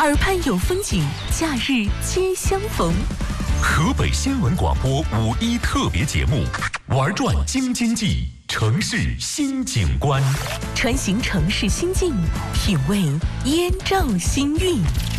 耳畔有风景，假日皆相逢。 河北新闻广播5.1特别节目，玩转京津冀，城市新景观， 穿行城市心境，品味燕赵新韵。